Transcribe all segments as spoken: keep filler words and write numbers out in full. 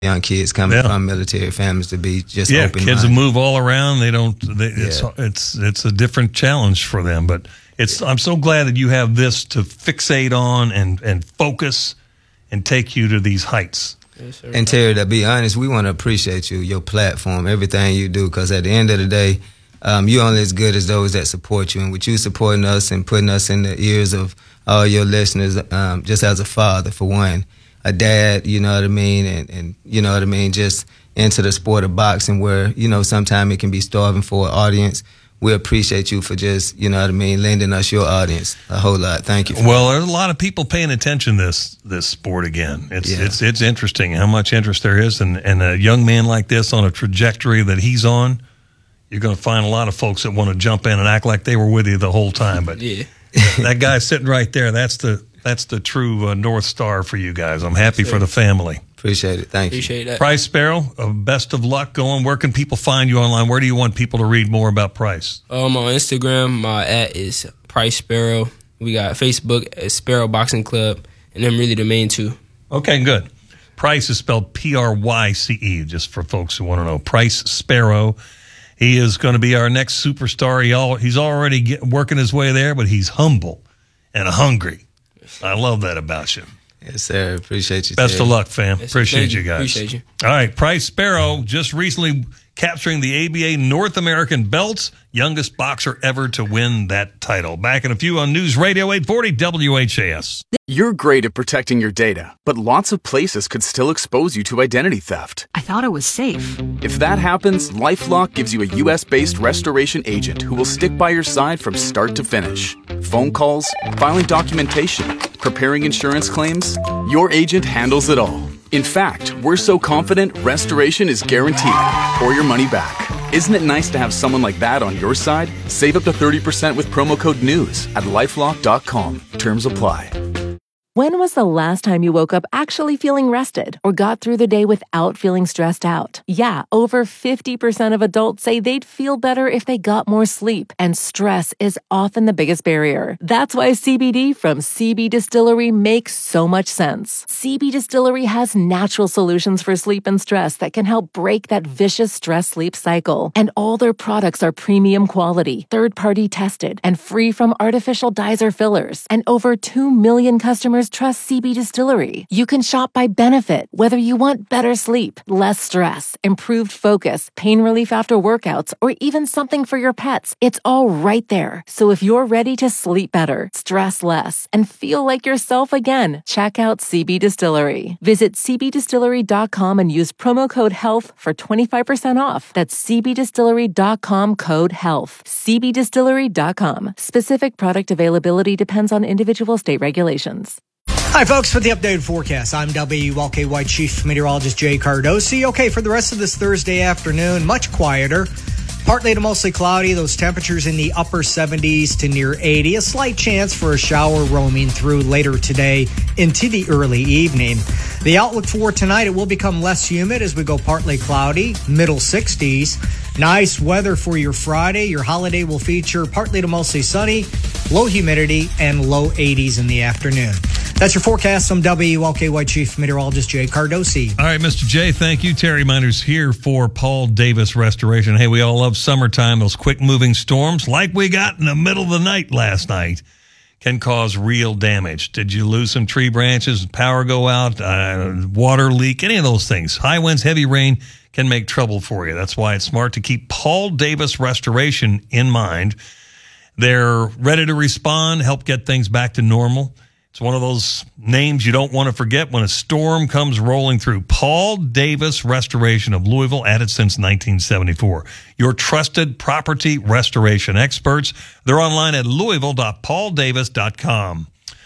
young kids coming Yeah. from military families to be just Yeah, open kids minded. will move all around. They don't. They, it's Yeah. it's it's a different challenge for them. But it's. I'm so glad that you have this to fixate on and and focus and take you to these heights. Yes, sir. And Terry, to be honest, we want to appreciate you, your platform, everything you do, because at the end of the day, um, you're only as good as those that support you. And with you supporting us and putting us in the ears of all your listeners, um, just as a father, for one, a dad, you know what I mean, and, and you know what I mean, just into the sport of boxing where, you know, sometimes it can be starving for an audience. We appreciate you for just, you know what I mean, lending us your audience a whole lot. Thank you. Well, there's a lot of people paying attention to this this sport again. It's Yeah. it's it's interesting how much interest there is, and and a young man like this on a trajectory that he's on, you're going to find a lot of folks that want to jump in and act like they were with you the whole time. But Yeah. that guy sitting right there, that's the that's the true uh, North Star for you guys. I'm happy for the family. Appreciate it. Thank you. Appreciate that. Price Sparrow, uh, best of luck going. Where can people find you online? Where do you want people to read more about Price? Um, on Instagram, my at is Price Sparrow. We got Facebook as Sparrow Boxing Club, and them really the main two. Okay, good. Price is spelled P R Y C E, just for folks who want to know. Price Sparrow. He is going to be our next superstar. He all, he's already get, working his way there, but he's humble and hungry. I love that about you. Yes, sir. Appreciate you. Best Terry. of luck, fam. Yes, Appreciate thank you you. guys. Appreciate you. All right, Price Sparrow just recently capturing the A B A North American belts, youngest boxer ever to win that title. Back in a few on News Radio eight forty W H A S. You're great at protecting your data, but lots of places could still expose you to identity theft. I thought it was safe. If that happens, LifeLock gives you a U S-based restoration agent who will stick by your side from start to finish. Phone calls, filing documentation, preparing insurance claims, your agent handles it all. In fact, we're so confident restoration is guaranteed or your money back. Isn't it nice to have someone like that on your side? Save up to thirty percent with promo code NEWS at lifelock dot com. Terms apply. When was the last time you woke up actually feeling rested or got through the day without feeling stressed out? Yeah, over fifty percent of adults say they'd feel better if they got more sleep, and stress is often the biggest barrier. That's why C B D from C B Distillery makes so much sense. C B Distillery has natural solutions for sleep and stress that can help break that vicious stress-sleep cycle. And all their products are premium quality, third-party tested, and free from artificial dyes or fillers. And over two million customers trust C B Distillery. You can shop by benefit, whether you want better sleep, less stress, improved focus, pain relief after workouts, or even something for your pets. It's all right there. So if you're ready to sleep better, stress less, and feel like yourself again, check out C B Distillery. Visit c b distillery dot com and use promo code HEALTH for twenty-five percent off. That's c b distillery dot com code HEALTH. c b distillery dot com. Specific product availability depends on individual state regulations. Hi, folks, for the updated forecast, I'm W L K Y Chief Meteorologist Jay Cardosi. Okay, for the rest of this Thursday afternoon, much quieter. Partly to mostly cloudy, those temperatures in the upper seventies to near eighty. A slight chance for a shower roaming through later today into the early evening. The outlook for tonight, it will become less humid as we go partly cloudy, middle sixties. Nice weather for your Friday. Your holiday will feature partly to mostly sunny, low humidity, and low eighties in the afternoon. That's your forecast. I'm W L K Y Chief Meteorologist Jay Cardosi. All right, Mister J, thank you. Terry Miners here for Paul Davis Restoration. Hey, we all love summertime. Those quick-moving storms, like we got in the middle of the night last night, can cause real damage. Did you lose some tree branches, power go out, uh, water leak, any of those things? High winds, heavy rain can make trouble for you. That's why it's smart to keep Paul Davis Restoration in mind. They're ready to respond, help get things back to normal. It's one of those names you don't want to forget when a storm comes rolling through. Paul Davis Restoration of Louisville, added since nineteen seventy-four. Your trusted property restoration experts. They're online at louisville dot paul davis dot com.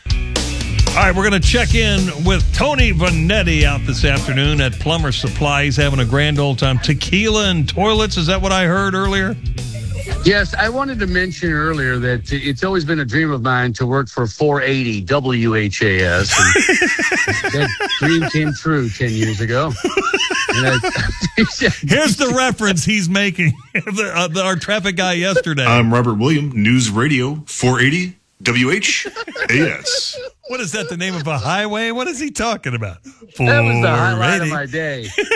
All right, we're going to check in with Tony Vanetti out this afternoon at Plumber Supply. He's having a grand old time. Tequila and toilets, is that what I heard earlier? Yes, I wanted to mention earlier that it's always been a dream of mine to work for four eighty W H A S. And that dream came true ten years ago. And I, Here's the reference he's making. the, uh, the, our traffic guy yesterday. I'm Robert William, News Radio four eighty W H A S. What is that, the name of a highway? What is he talking about? That was the highlight of four eighty. my day.